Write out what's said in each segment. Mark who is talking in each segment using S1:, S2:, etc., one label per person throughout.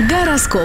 S1: Гороскоп.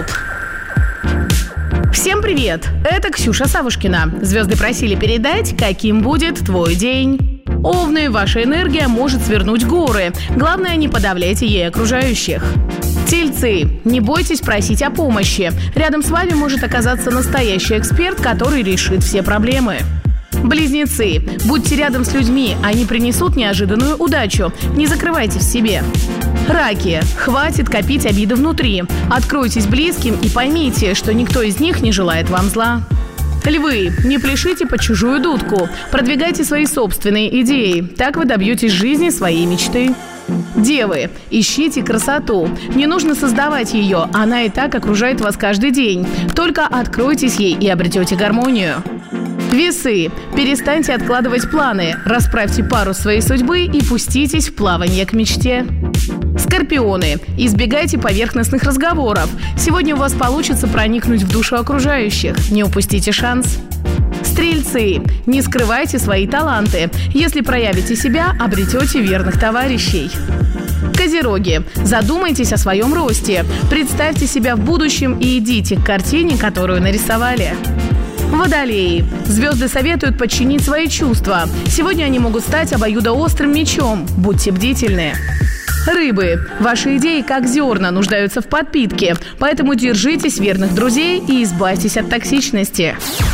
S1: Всем привет! Это Ксюша Савушкина. Звезды просили передать, каким будет твой день. Овны, ваша энергия может свернуть горы. Главное, не подавляйте ей окружающих. Тельцы, не бойтесь просить о помощи. Рядом с вами может оказаться настоящий эксперт, который решит все проблемы. Близнецы, будьте рядом с людьми, они принесут неожиданную удачу. Не закрывайтесь в себе. Раки, хватит копить обиды внутри. Откройтесь близким и поймите, что никто из них не желает вам зла. Львы, не пляшите под чужую дудку. Продвигайте свои собственные идеи. Так вы добьетесь жизни своей мечты. Девы, ищите красоту. Не нужно создавать ее, она и так окружает вас каждый день. Только откройтесь ей и обретете гармонию. Весы, перестаньте откладывать планы, расправьте парус своей судьбы и пуститесь в плавание к мечте. Скорпионы, избегайте поверхностных разговоров. Сегодня у вас получится проникнуть в душу окружающих. Не упустите шанс. Стрельцы, не скрывайте свои таланты. Если проявите себя, обретете верных товарищей. Козероги, задумайтесь о своем росте. Представьте себя в будущем и идите к картине, которую нарисовали. Водолеи. Звезды советуют подчинить свои чувства. Сегодня они могут стать обоюдоострым мечом. Будьте бдительны. Рыбы. Ваши идеи, как зерна, нуждаются в подпитке. Поэтому держитесь верных друзей и избавьтесь от токсичности.